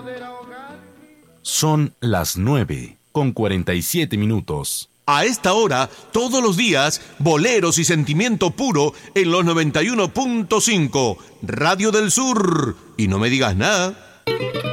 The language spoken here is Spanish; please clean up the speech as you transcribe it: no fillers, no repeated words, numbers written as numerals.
Son las 9:47. A esta hora, todos los días, boleros y sentimiento puro en los 91.5, Radio del Sur. Y no me digas nada.